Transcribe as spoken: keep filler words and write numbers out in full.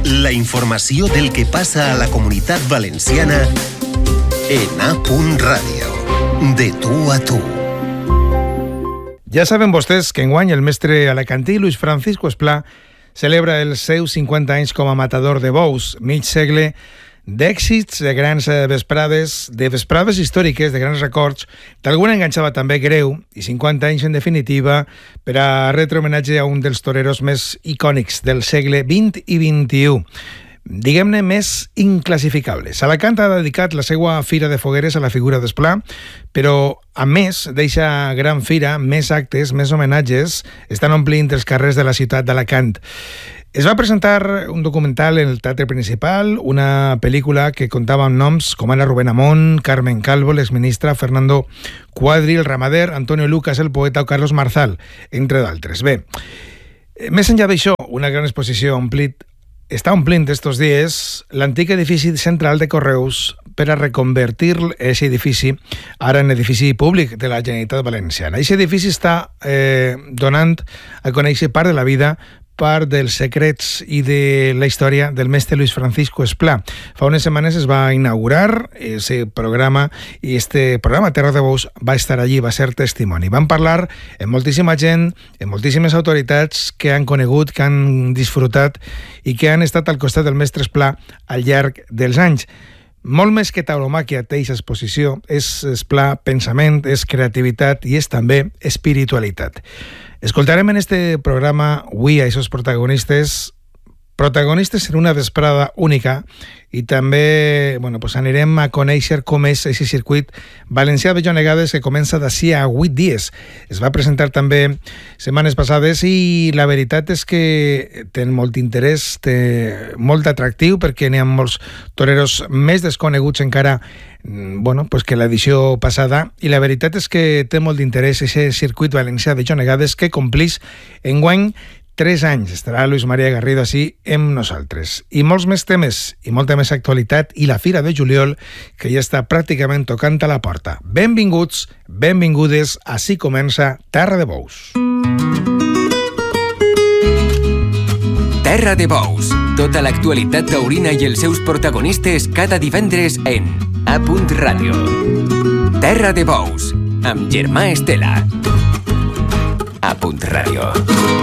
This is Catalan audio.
La informació del que passa a la Comunitat Valenciana en A. Ràdio. De tu a tu. Ja saben vostès que enguany el mestre alacantí Luis Francisco Esplà celebra els seus cinquanta anys com a matador de bous, mig segle d'èxits, de grans vesprades, de vesprades històriques, de grans records, d'alguna enganxava també greu, i cinquanta anys en definitiva per a retre homenatge a un dels toreros més icònics del segle vint i vint-i-u. Diguem-ne més inclassificables. Alacant ha dedicat la seva fira de fogueres a la figura d'Esplà, però a més d'eixa gran fira, més actes, més homenatges estan omplint els carrers de la ciutat d'Alacant. Es va presentar un documental en el Teatre Principal, una pel·lícula que contava amb noms com ara Rubén Amón, Carmen Calvo, l'exministre, Fernando Cuadri, el ramader, Antonio Lucas, el poeta, o Carlos Marzal, entre d'altres. Bé, més enllà d'això, una gran exposició omplit està omplint estos dies l'antic edifici central de Correus per a reconvertir aquest edifici ara en edifici públic de la Generalitat Valenciana. Aquest edifici està eh, donant a conèixer part de la vida, part dels secrets i de la història del mestre Luis Francisco Esplà. Fa unes setmanes es va inaugurar ese programa i este programa Terra de Bous va estar allí, va ser testimoni. Van parlar amb moltíssima gent, amb moltíssimes autoritats que han conegut, que han disfrutat i que han estat al costat del mestre Esplà al llarg dels anys. Molt més que tauromàquia té aquesta exposició, és Esplà pensament, és creativitat i és també espiritualitat. Escoltarem en este programa avui a aquests protagonistes, protagonistes en una vesprada única, i també bueno, pues anirem a conèixer com és aquest circuit valencià de Jonegades que comença d'ací a vuit dies. Es va presentar també setmanes passades i la veritat és que té molt interès, té molt atractiu perquè n'hi ha molts toreros més desconeguts encara bueno, pues que l'edició passada, i la veritat és que té molt d'interès aquest circuit valencià de Jonegades que complís enguany tres anys. Estarà Luis María Garrido així amb nosaltres. I molts més temes i molta més actualitat i la Fira de Juliol que ja està pràcticament tocant a la porta. Benvinguts, benvingudes, així comença Terra de Bous. Terra de Bous, tota l'actualitat taurina i els seus protagonistes cada divendres en A. Ràdio. Terra de Bous, amb Germà Estela. A. Ràdio.